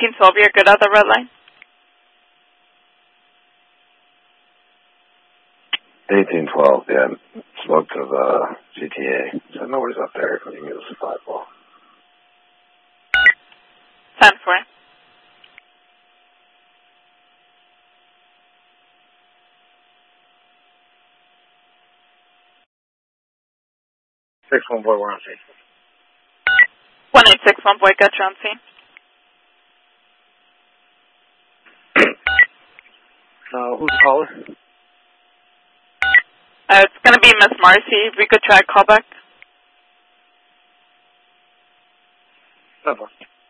1812, you're good at the red line? 1812, yeah. Smoked of GTA, so nobody's up there. You can give us a 5-ball. 10-4. Boy, we're on scene. 1861 boy, got you on scene. Who's the caller? It's going to be Miss Marcy. If we could try a callback. 10-4.